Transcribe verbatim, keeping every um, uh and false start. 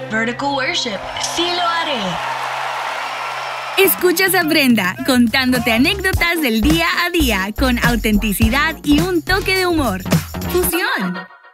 Vertical worship. Sí lo haré. Escuchas a Brenda contándote anécdotas del día a día con autenticidad y un toque de humor. Fusión.